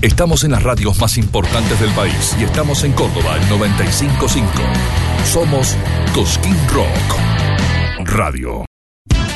Estamos en las radios más importantes del país y estamos en Córdoba, el 95.5. Somos Cosquín Rock Radio.